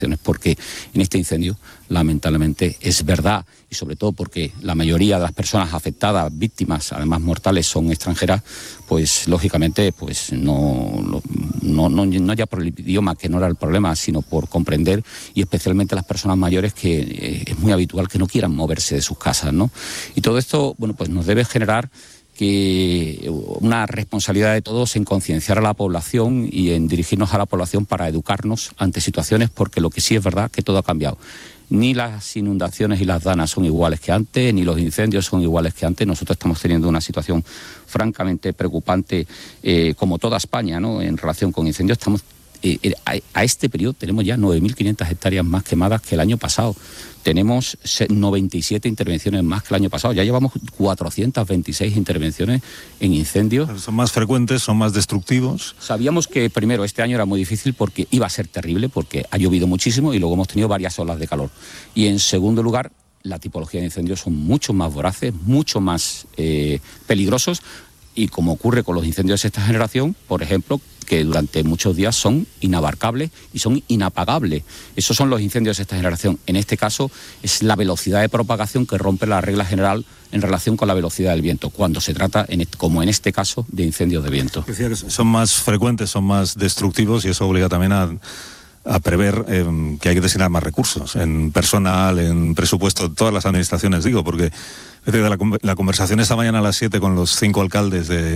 porque en este incendio lamentablemente es verdad, y sobre todo porque la mayoría de las personas afectadas, víctimas, además mortales, son extranjeras, pues lógicamente pues no ya por el idioma, que no era el problema, sino por comprender, y especialmente las personas mayores, que es muy habitual que no quieran moverse de sus casas, ¿no? Y todo esto, bueno, pues nos debe generar una responsabilidad de todos en concienciar a la población y en dirigirnos a la población para educarnos ante situaciones, porque lo que sí es verdad que todo ha cambiado. Ni las inundaciones y las danas son iguales que antes, ni los incendios son iguales que antes. Nosotros estamos teniendo una situación francamente preocupante, como toda España, ¿no?, en relación con incendios. A este periodo tenemos ya 9.500 hectáreas más quemadas que el año pasado. Tenemos 97 intervenciones más que el año pasado. Ya llevamos 426 intervenciones en incendios. Pero son más frecuentes, son más destructivos. Sabíamos que primero este año era muy difícil porque iba a ser terrible, porque ha llovido muchísimo y luego hemos tenido varias olas de calor. Y en segundo lugar, la tipología de incendios son mucho más voraces, mucho más peligrosos. Y como ocurre con los incendios de esta generación, por ejemplo, que durante muchos días son inabarcables y son inapagables. Esos son los incendios de esta generación. En este caso es la velocidad de propagación que rompe la regla general en relación con la velocidad del viento, cuando se trata, como en este caso, de incendios de viento. Decía que son más frecuentes, son más destructivos, y eso obliga también a prever que hay que destinar más recursos en personal, en presupuesto, todas las administraciones, digo, porque la conversación esta mañana a las 7 con los 5 alcaldes de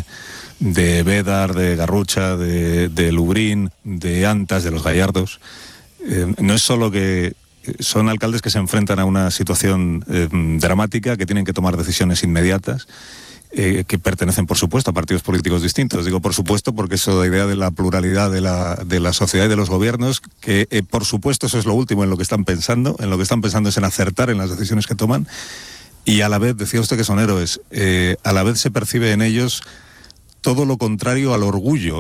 Bédar, de Garrucha, de Lubrín, de Antas, de Los Gallardos, no es solo que son alcaldes que se enfrentan a una situación dramática, que tienen que tomar decisiones inmediatas, que pertenecen, por supuesto, a partidos políticos distintos. Digo por supuesto porque eso, la idea de la pluralidad de la sociedad y de los gobiernos, que por supuesto eso es lo último en lo que están pensando. En lo que están pensando es en acertar en las decisiones que toman, y a la vez, decía usted que son héroes, a la vez se percibe en ellos todo lo contrario al orgullo.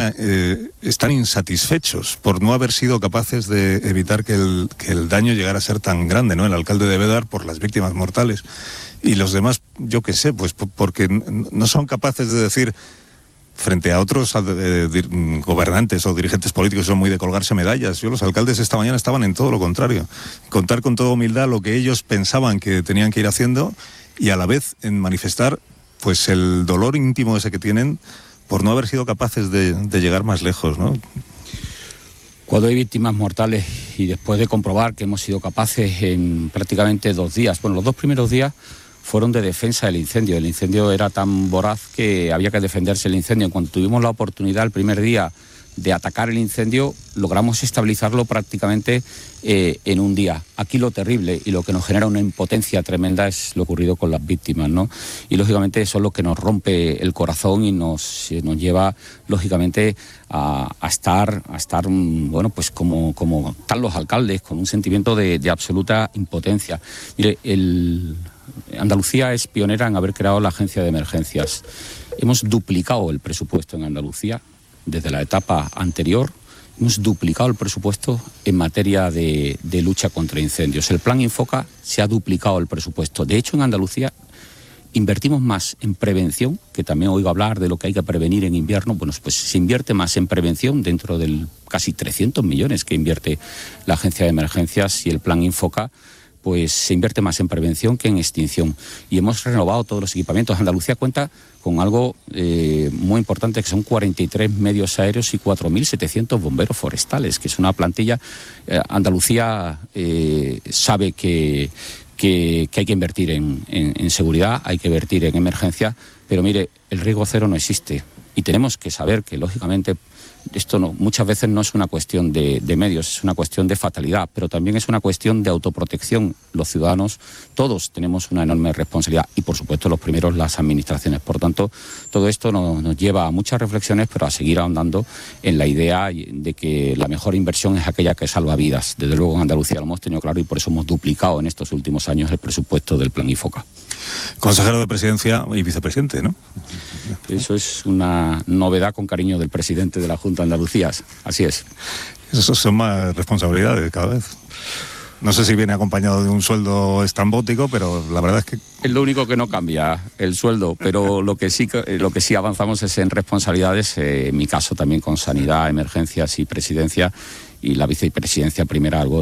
Están insatisfechos por no haber sido capaces de evitar que el daño llegara a ser tan grande, ¿no? El alcalde de Bédar por las víctimas mortales, y los demás, yo qué sé, pues porque no son capaces de decir, frente a otros gobernantes o dirigentes políticos, son muy de colgarse medallas. Los alcaldes esta mañana estaban en todo lo contrario. Contar con toda humildad lo que ellos pensaban que tenían que ir haciendo, y a la vez en manifestar pues el dolor íntimo ese que tienen por no haber sido capaces de llegar más lejos, ¿no? Cuando hay víctimas mortales, y después de comprobar que hemos sido capaces en prácticamente 2 días, bueno, los 2 primeros días fueron de defensa del incendio. El incendio era tan voraz que había que defenderse el incendio. Cuando tuvimos la oportunidad el primer día de atacar el incendio, logramos estabilizarlo prácticamente en un día. Aquí lo terrible y lo que nos genera una impotencia tremenda es lo ocurrido con las víctimas, ¿no? Y lógicamente eso es lo que nos rompe el corazón y nos lleva lógicamente a estar bueno, pues como están los alcaldes, con un sentimiento de absoluta impotencia. Mire, Andalucía es pionera en haber creado la agencia de emergencias. Hemos duplicado el presupuesto en Andalucía desde la etapa anterior. Hemos duplicado el presupuesto en materia de lucha contra incendios. El plan Infoca se ha duplicado el presupuesto. De hecho, en Andalucía invertimos más en prevención, que también oigo hablar de lo que hay que prevenir en invierno. Bueno, pues se invierte más en prevención dentro del casi 300 millones que invierte la agencia de emergencias, y el plan Infoca pues se invierte más en prevención que en extinción. Y hemos renovado todos los equipamientos. Andalucía cuenta con algo muy importante, que son 43 medios aéreos y 4.700 bomberos forestales, que es una plantilla. Andalucía sabe que hay que invertir en seguridad, hay que invertir en emergencia, pero mire, el riesgo cero no existe. Y tenemos que saber que, lógicamente, esto muchas veces no es una cuestión de medios, es una cuestión de fatalidad, pero también es una cuestión de autoprotección. Los ciudadanos, todos tenemos una enorme responsabilidad, y por supuesto los primeros las administraciones. Por tanto, todo esto nos lleva a muchas reflexiones, pero a seguir ahondando en la idea de que la mejor inversión es aquella que salva vidas. Desde luego en Andalucía lo hemos tenido claro, y por eso hemos duplicado en estos últimos años el presupuesto del plan Infoca. Consejero de Presidencia y vicepresidente, ¿no? Eso es una novedad, con cariño, del presidente de la Junta de Andalucía. Así es. Eso son más responsabilidades cada vez. No sé si viene acompañado de un sueldo estrambótico, pero la verdad es que... Es lo único que no cambia, el sueldo, pero lo que sí avanzamos es en responsabilidades, en mi caso también con sanidad, emergencias y presidencia, y la vicepresidencia primera algo